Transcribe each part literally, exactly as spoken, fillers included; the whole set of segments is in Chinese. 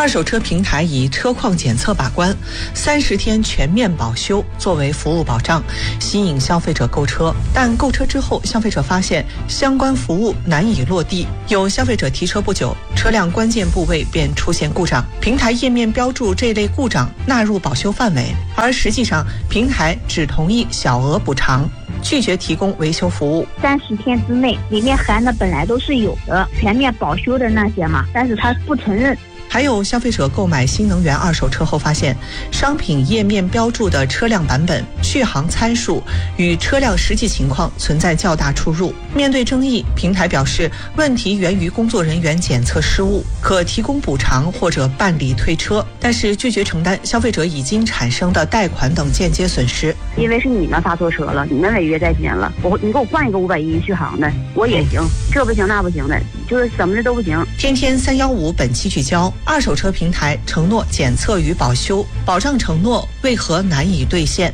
二手车平台以车况检测把关，三十天全面保修作为服务保障，吸引消费者购车。但购车之后，消费者发现相关服务难以落地，有消费者提车不久，车辆关键部位便出现故障，平台页面标注这类故障纳入保修范围，而实际上平台只同意小额补偿，拒绝提供维修服务。 三十天之内，里面含的本来都是有的全面保修的那些嘛，但是他不承认。 还有消费者购买新能源二手车后发现，商品页面标注的车辆版本、续航参数与车辆实际情况存在较大出入。面对争议，平台表示问题源于工作人员检测失误，可提供补偿或者办理退车，但是拒绝承担消费者已经产生的贷款等间接损失。 因为是你们发错车了，你们违约在先了，我你给我换一个五百一续航的，我也行，这不行那不行的，就是什么的都不行。 天天三幺五本期聚焦：二手车平台承诺检测与保修，保障承诺为何难以兑现？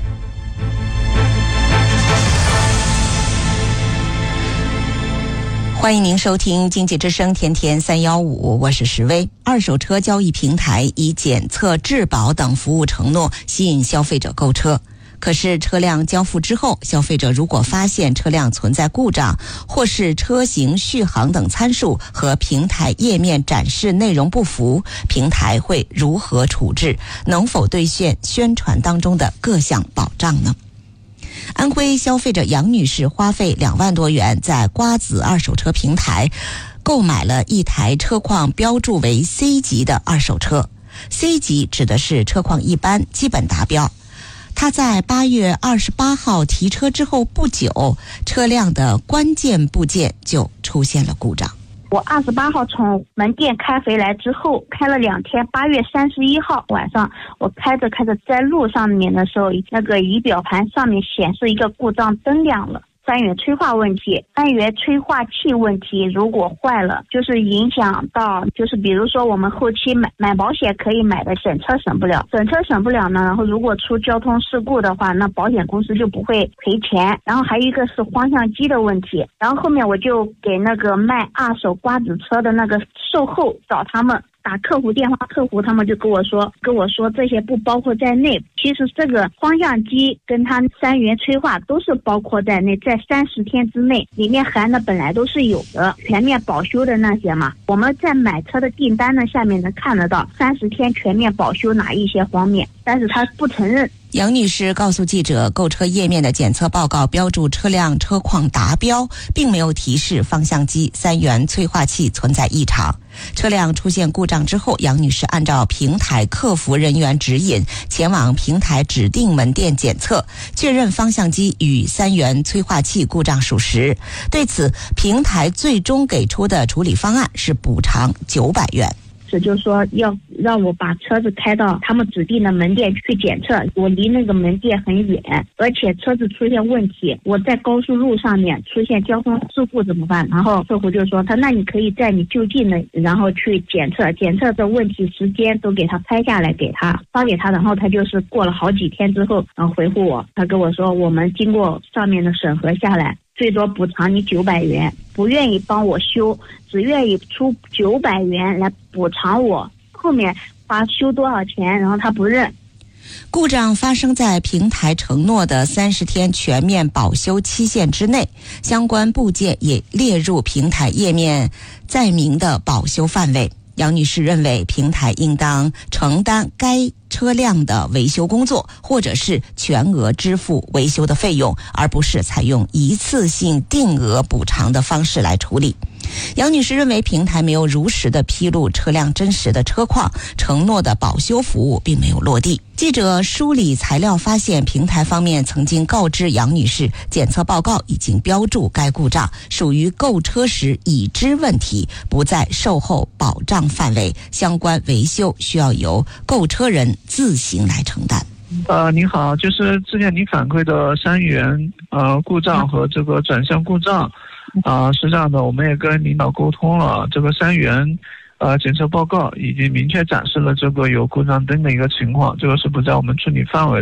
欢迎您收听经济之声天天三幺五，我是石薇。二手车交易平台以检测、质保等服务承诺吸引消费者购车。可是车辆交付之后，消费者如果发现车辆存在故障，或是车型、续航等参数和平台页面展示内容不符，平台会如何处置？能否兑现宣传当中的各项保障呢？安徽消费者杨女士花费两万多元在瓜子二手车平台购买了一台车况标注为 C 级的二手车。 C 级指的是车况一般，基本达标。他在八月二十八号提车之后不久，车辆的关键部件就出现了故障。 我二十八号从门店开回来之后，开了两天，八月三十一号晚上，我开着开着在路上面的时候，那个仪表盘上面显示一个故障灯亮了。三元催化问题，三元催化器问题如果坏了，就是影响到，就是比如说我们后期买买保险可以买的整车省不了，整车省不了呢，然后如果出交通事故的话，那保险公司就不会赔钱。然后还有一个是方向机的问题，然后后面我就给那个卖二手瓜子车的那个售后找他们。打客服电话，客服他们就跟我说跟我说这些不包括在内。其实这个方向机跟它三元催化都是包括在内，在三十天之内，里面含的本来都是有的全面保修的那些嘛。我们在买车的订单呢下面能看得到三十天全面保修哪一些方面，但是他不承认。 杨女士告诉记者，购车页面的检测报告标注车辆车况达标，并没有提示方向机三元催化器存在异常。车辆出现故障之后，杨女士按照平台客服人员指引，前往平台指定门店检测，确认方向机与三元催化器故障属实。对此，平台最终给出的处理方案是补偿九百元。 就是说要让我把车子开到他们指定的门店去检测，我离那个门店很远，而且车子出现问题，我在高速路上面出现交通事故怎么办？然后客户就说他那你可以在你就近的然后去检测，检测的问题时间都给他拍下来给他发给他，然后他就是过了好几天之后然后回复我，他跟我说我们经过上面的审核下来，最多补偿你九百元，不愿意帮我修，只愿意出九百元来补偿我，后面发修多少钱，然后他不认。 故障发生在平台承诺的三十天全面保修期限之内，相关部件也列入平台页面载明的保修范围。杨女士认为，平台应当承担该车辆的维修工作，或者是全额支付维修的费用，而不是采用一次性定额补偿的方式来处理。杨女士认为，平台没有如实的披露车辆真实的车况，承诺的保修服务并没有落地。记者梳理材料发现，平台方面曾经告知杨女士，检测报告已经标注该故障属于购车时已知问题，不在售后保障范围，相关维修需要由购车人自行来承担。 呃，您好，就是之前您反馈的三元呃故障和这个转向故障，啊、呃、是这样的，我们也跟领导沟通了，这个三元呃检测报告已经明确展示了这个有故障灯的一个情况，这个是不在我们处理范围的。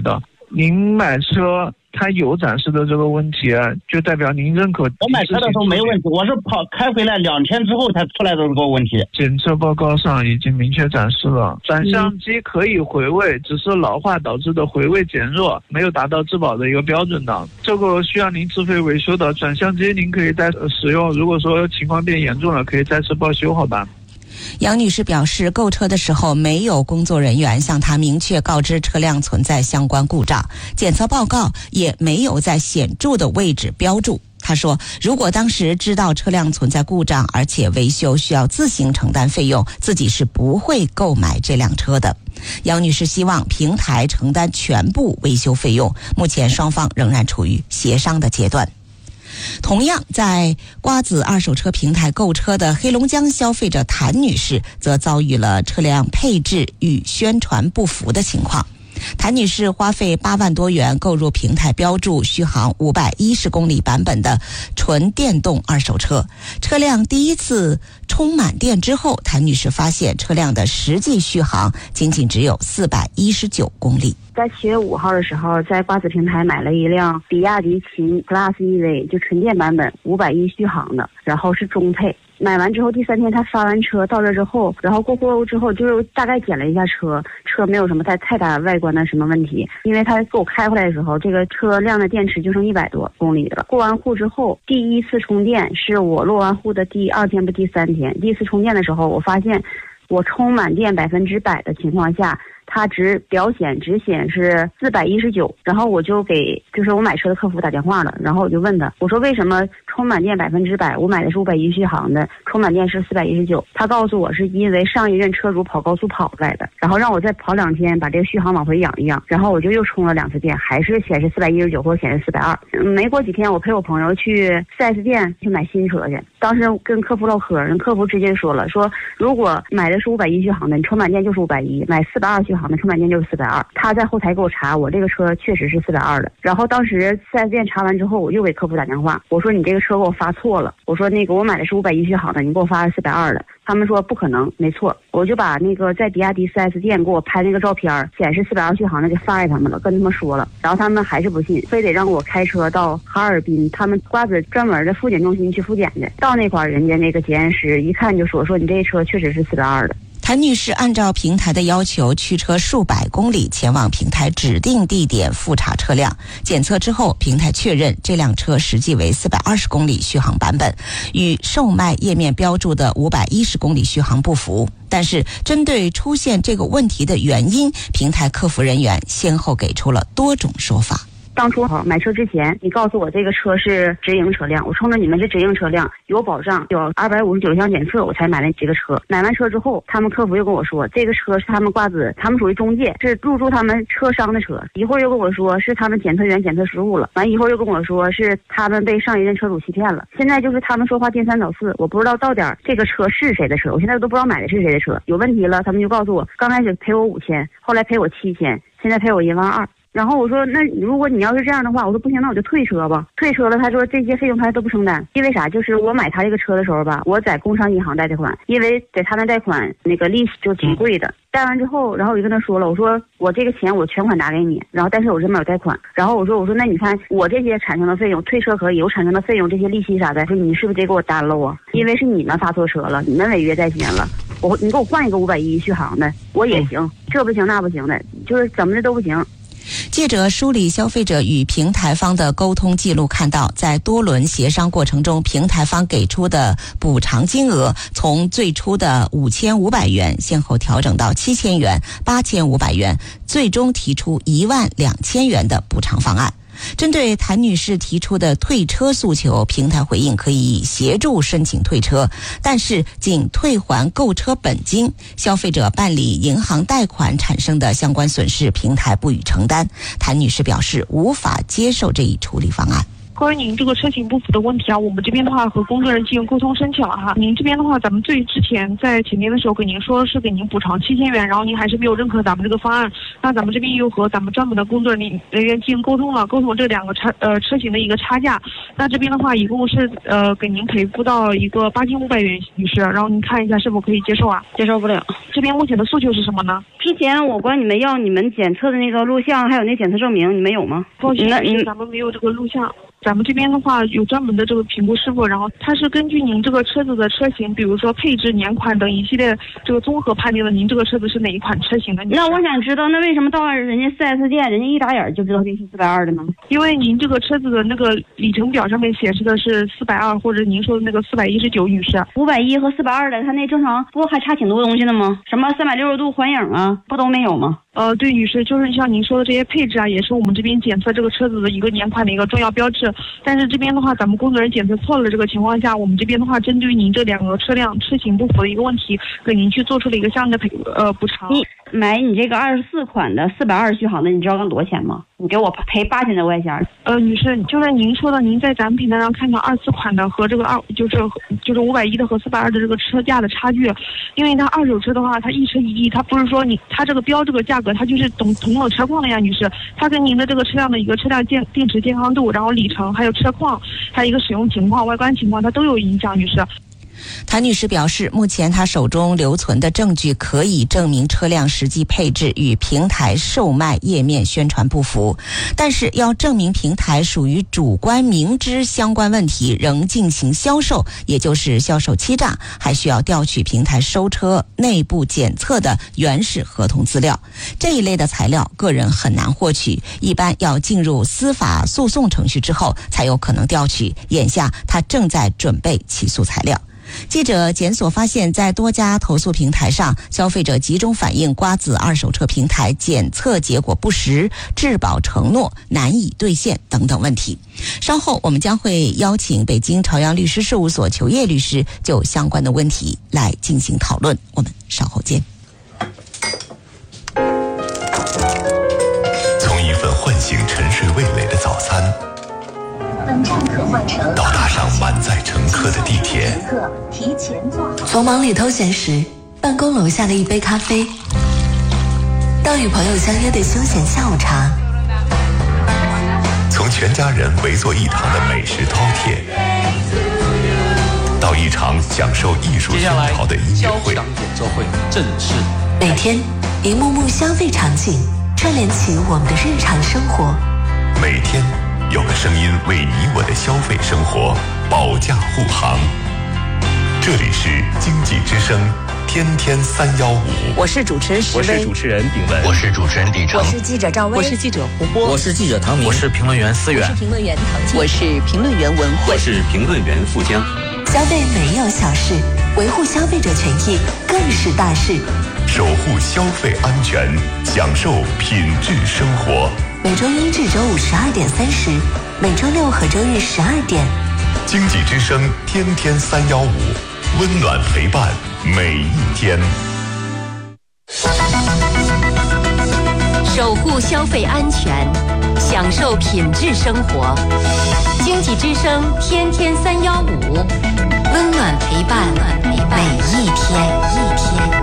您买车它有展示的这个问题，就代表您认可。 我买车的时候没问题，我是跑开回来两天之后才出来的这个问题。 检测报告上已经明确展示了，转向机可以回位，只是老化导致的回位减弱，没有达到质保的一个标准的，这个需要您自费维修的。转向机您可以再使用，如果说情况变严重了，可以再次报修，好吧？ 杨女士表示，购车的时候没有工作人员向她明确告知车辆存在相关故障，检测报告也没有在显著的位置标注。她说，如果当时知道车辆存在故障，而且维修需要自行承担费用，自己是不会购买这辆车的。杨女士希望平台承担全部维修费用，目前双方仍然处于协商的阶段。同样在瓜子二手车平台购车的黑龙江消费者谭女士则遭遇了车辆配置与宣传不符的情况。谭女士花费八万多元购入平台标注续航五百一十公里版本的纯电动二手车，车辆第一次充满电之后，谭女士发现车辆的实际续航仅仅只有四百一十九公里。 在七月五号的时候，在瓜子平台买了一辆比亚迪秦 Plus E V， 就纯电版本五百一续航的，然后是中配。买完之后第三天他发完车到这之后，然后过户之后就是大概检了一下车，车没有什么太太大外观的什么问题，因为他给我开回来的时候，这个车辆的电池就剩一百多公里了。过完户之后，第一次充电是我落完户的第二天不第三天，第一次充电的时候，我发现我充满电百分之百的情况下，它只表显只显示四百一十九，然后我就给就是我买车的客服打电话了，然后我就问他，我说为什么充满电百分之百，我买的是五百一续航的，充满电是四百一十九？他告诉我是因为上一任车主跑高速跑来的，然后让我再跑两天把这个续航往回养一养，然后我就又充了两次电，还是显示四百一十九或者显示四百二。没过几天，我陪我朋友去 四 S 店去买新车去，当时跟客服唠嗑，人客服直接说了，说如果买的是五百一续航的，你充满电就是五百一，买四百二续航的充满电就是四百二。他在后台给我查，我这个车确实是四百二的。然后当时 四 S 店查完之后，我又给客服打电话，我说你这个车给我发错了，我说那个我买的是五百一续航的，你给我发是四百二的。他们说不可能，没错。我就把那个在比亚迪 四 S 店给我拍那个照片，显示四百二续航的给发给他们了，跟他们说了，然后他们还是不信，非得让我开车到哈尔滨他们瓜子专门的复检中心去复检去。到那块儿，人家那个检验师一看就说说你这车确实是四百二的。 谭女士按照平台的要求驱车数百公里前往平台指定地点复查车辆，检测之后平台确认这辆车实际为四百二十公里续航版本，与售卖页面标注的五百一十公里续航不符。但是针对出现这个问题的原因，平台客服人员先后给出了多种说法。 当初买车之前，你告诉我这个车是直营车辆，我冲着你们是直营车辆，有保障，有二百五十九项检测，我才买了这个车。买完车之后，他们客服又跟我说，这个车是他们瓜子，他们属于中介，是入驻他们车商的车。一会儿又跟我说是他们检测员检测失误了，完一会儿又跟我说是他们被上一任车主欺骗了。现在就是他们说话颠三倒四，我不知道到底这个车是谁的车，我现在都不知道买的是谁的车。有问题了，他们就告诉我，刚开始赔我五千，后来赔我七千，现在赔我一万二。然后我说，那如果你要是这样的话，我说不行，那我就退车吧。退车了，他说这些费用他都不承担，因为啥？就是我买他这个车的时候吧，我在工商银行贷的款，因为在他那贷款那个利息就挺贵的。贷完之后，然后我就跟他说了，我说我这个钱我全款打给你，然后但是我这边有贷款，然后我说我说那你看我这些产生的费用，退车可以，我产生的费用这些利息啥的，说你是不是得给我担了啊？因为是你们发错车了，你们违约在先了，我你给我换一个五百一续航的，我也行，这不行那不行的，就是怎么的都不行。 记者梳理消费者与平台方的沟通记录看到，在多轮协商过程中，平台方给出的补偿金额从最初的五千五百元先后调整到七千元、八千五百元，最终提出一万两千元的补偿方案。针对谭女士提出的退车诉求，平台回应可以协助申请退车，但是仅退还购车本金，消费者办理银行贷款产生的相关损失，平台不予承担。谭女士表示无法接受这一处理方案。 关于您这个车型不符的问题啊，我们这边的话和工作人员进行沟通申请了哈。您这边的话，咱们最之前在前面的时候给您说是给您补偿七千元，然后您还是没有认可咱们这个方案。那咱们这边又和咱们专门的工作人员进行沟通了，沟通这两个差呃车型的一个差价。那这边的话，一共是呃给您赔付到一个八千五百元，女士，然后您看一下是否可以接受啊？ 接受不了。 这边目前的诉求是什么呢？ 之前我管你们要你们检测的那个录像，还有那检测证明，你们有吗？ 抱歉，咱们没有这个录像。咱们这边的话有专门的这个评估师傅，然后他是根据您这个车子的车型，比如说配置、年款等一系列这个综合判定的您这个车子是哪一款车型的。 那我想知道，那为什么到人家 四 S 店，人家一打眼就知道这是四百二的呢？ 因为您这个车子的那个里程表上面显示的是四百二，或者您说的那个四百一十九，女士。 五百一和四百二的，它那正常不还差挺多东西的吗？什么三百六十度环影啊，不都没有吗？ 呃，对，女士，就是像您说的这些配置啊，也是我们这边检测这个车子的一个年款的一个重要标志。但是这边的话，咱们工作人员检测错了这个情况下，我们这边的话，针对您这两个车辆车型不符的一个问题，给您去做出了一个相应的赔呃补偿。 你买你这个二十四款的四百二续航的，你知道刚多少钱吗？你给我赔八千多块钱。 呃，女士，就是您说的，您在咱们平台上看到二四款的和这个二就是就是五百一的和四百二的这个车价的差距，因为它二手车的话，它一车一亿，它不是说你它这个标这个价格，它就是同同等车况的呀，女士，它跟您的这个车辆的一个车辆健电池健康度，然后里程，还有车况，还有一个使用情况、外观情况，它都有影响，女士。 谭女士表示，目前她手中留存的证据可以证明车辆实际配置与平台售卖页面宣传不符，但是要证明平台属于主观明知相关问题仍进行销售，也就是销售欺诈，还需要调取平台收车内部检测的原始合同资料。这一类的材料个人很难获取，一般要进入司法诉讼程序之后才有可能调取，眼下她正在准备起诉材料。记者检索发现，在多家投诉平台上，消费者集中反映瓜子二手车平台检测结果不实、质保承诺难以兑现等等问题。稍后我们将会邀请北京朝阳律师事务所求业律师就相关的问题来进行讨论。我们稍后见。 从一份唤醒沉睡味蕾的早餐，到搭上满载乘客的地铁， 从忙里偷闲时办公楼下的一杯咖啡，到与朋友相约的休闲下午茶， 从全家人围坐一堂的美食饕餮，到一场享受艺术熏陶的音乐会， 演奏会正式。 每天一幕幕消费场景串联起我们的日常生活， 每天有个声音为你我的消费生活保驾护航。这里是经济之声天天三幺五， 我是主持人石我是主持人炳文， 我是主持人李成， 我是记者赵薇， 我是记者胡波， 我是记者唐明， 我是评论员思远， 我是评论员唐静， 我是评论员文慧， 我是评论员富江。 消费没有小事，维护消费者权益更是大事。 守护消费安全，享受品质生活。 每周一至周五十二点三十，每周六和周日十二点。 经济之声天天三幺五，温暖陪伴每一天。 守护消费安全，享受品质生活。经济之声天天三幺五，温暖陪伴每一天。一天。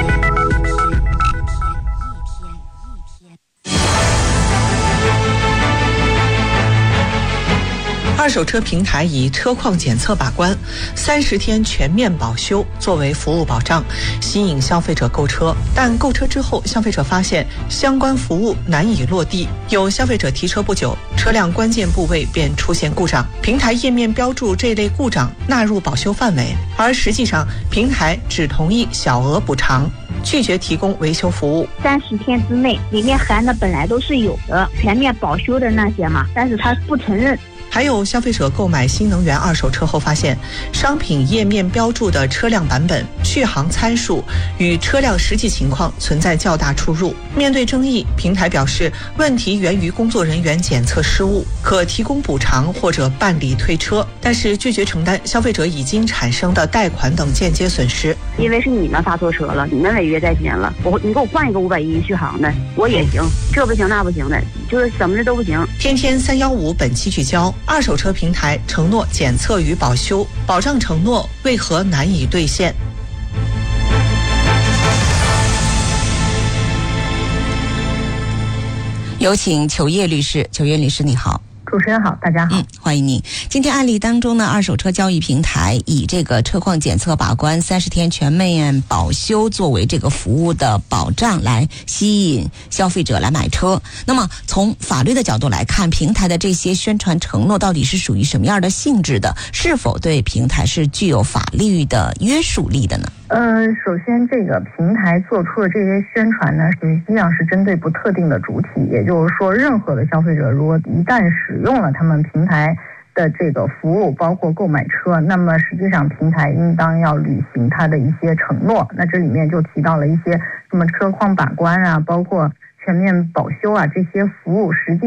二手车平台以车况检测把关，三十天全面保修作为服务保障，吸引消费者购车。但购车之后，消费者发现相关服务难以落地，有消费者提车不久，车辆关键部位便出现故障，平台页面标注这类故障纳入保修范围，而实际上平台只同意小额补偿，拒绝提供维修服务。 三十天之内，里面含的本来都是有的全面保修的那些嘛，但是他不承认。 还有消费者购买新能源二手车后发现，商品页面标注的车辆版本、续航参数与车辆实际情况存在较大出入。面对争议，平台表示问题源于工作人员检测失误，可提供补偿或者办理退车，但是拒绝承担消费者已经产生的贷款等间接损失。 因为是你们发错车了，你们违约在先了，我你给我换一个五百一续航的，我也行，这不行那不行的，就是怎么着都不行。 天天三幺五本期聚焦。 二手车平台承诺检测与保修，保障承诺为何难以兑现？ 有请裘烨律师。裘烨律师，你好。 主持人好，大家好。 嗯，欢迎您。今天案例当中呢，二手车交易平台以这个车况检测把关、三十天全面保修作为这个服务的保障，来吸引消费者来买车。那么从法律的角度来看，平台的这些宣传承诺到底是属于什么样的性质的？是否对平台是具有法律的约束力的呢？ 呃，首先这个平台做出的这些宣传呢，实际上是针对不特定的主体，也就是说，任何的消费者如果一旦使用了他们平台的这个服务，包括购买车，那么实际上平台应当要履行它的一些承诺。那这里面就提到了一些什么车况把关啊，包括全面保修啊这些服务，实际